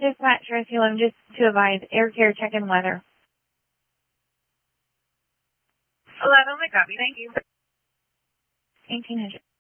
Dispatch Rescue 11, just to advise, air care check-in weather. 11, we copy. Thank you. 1800.